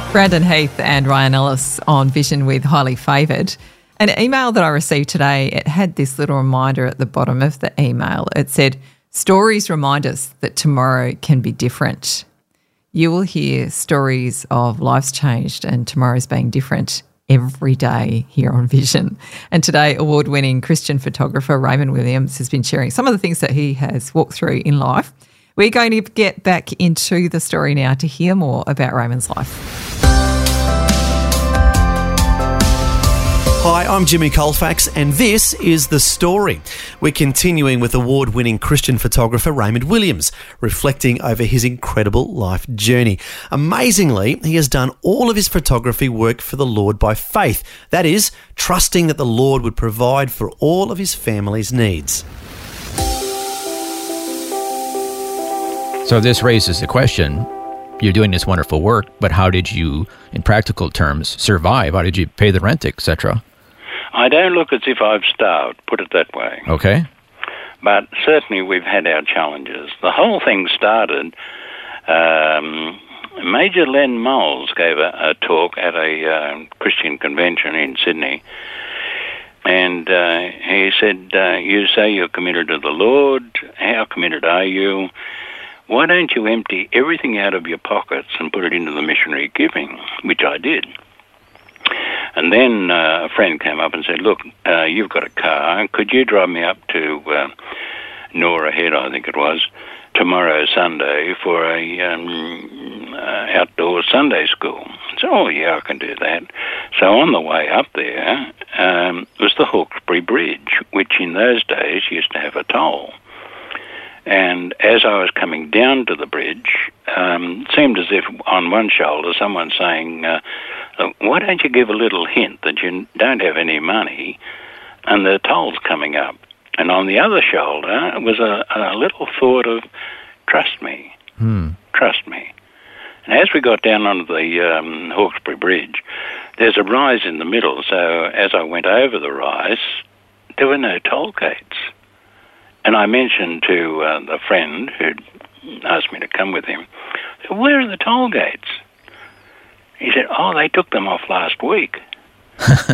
Brandon Heath and Ryan Ellis on Vision with Highly Favoured. An email that I received today, it had this little reminder at the bottom of the email. It said, stories remind us that tomorrow can be different. You will hear stories of lives changed and tomorrow's being different every day here on Vision. And today, award-winning Christian photographer Raymond Williams has been sharing some of the things that he has walked through in life. We're going to get back into the story now to hear more about Raymond's life. Hi, I'm Jimmy Colfax, and this is The Story. We're continuing with award-winning Christian photographer Raymond Williams, reflecting over his incredible life journey. Amazingly, he has done all of his photography work for the Lord by faith. That is, trusting that the Lord would provide for all of his family's needs. So this raises the question, you're doing this wonderful work, but how did you, in practical terms, survive? How did you pay the rent, etc.? I don't look as if I've starved, put it that way. Okay. But certainly we've had our challenges. The whole thing started, Major Len Moles gave a talk at a Christian convention in Sydney, and he said, you say you're committed to the Lord. How committed are you? Why don't you empty everything out of your pockets and put it into the missionary giving, which I did. And then a friend came up and said, look, you've got a car. Could you drive me up to Nora Head, I think it was, tomorrow Sunday for a outdoor Sunday school? I said, oh, yeah, I can do that. So on the way up there was the Hawkesbury Bridge, which in those days used to have a toll. And as I was coming down to the bridge, it seemed as if on one shoulder someone saying, why don't you give a little hint that you don't have any money and the toll's coming up? And on the other shoulder was a little thought of, trust me, trust me. And as we got down onto the Hawkesbury Bridge, there's a rise in the middle. So as I went over the rise, there were no toll gates. And I mentioned to the friend who'd asked me to come with him, where are the toll gates? He said, oh, they took them off last week.